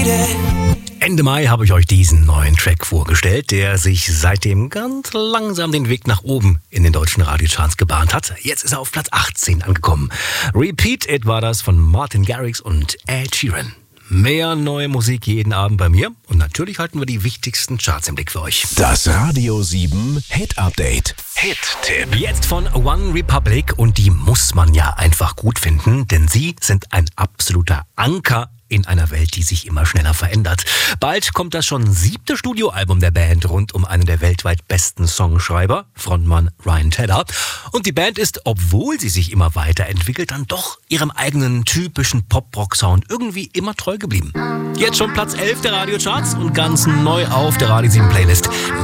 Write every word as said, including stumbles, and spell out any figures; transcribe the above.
Ende Mai habe ich euch diesen neuen Track vorgestellt, der sich seitdem ganz langsam den Weg nach oben in den deutschen Radiocharts gebahnt hat. Jetzt ist er auf Platz achtzehn angekommen. Repeat It war das von Martin Garrix und Ed Sheeran. Mehr neue Musik jeden Abend bei mir und natürlich halten wir die wichtigsten Charts im Blick für euch. Das Radio sieben Hit Update. Hit-Tipp. Jetzt von One Republic und die muss man ja einfach gut finden, denn sie sind ein absoluter Anker in einer Welt, die sich immer schneller verändert. Bald kommt das schon siebte Studioalbum der Band rund um einen der weltweit besten Songschreiber, Frontmann Ryan Tedder. Und die Band ist, obwohl sie sich immer weiterentwickelt, dann doch ihrem eigenen typischen Pop-Rock-Sound irgendwie immer treu geblieben. Jetzt schon Platz elf der Radiocharts und ganz neu auf der Radio sieben Playlist.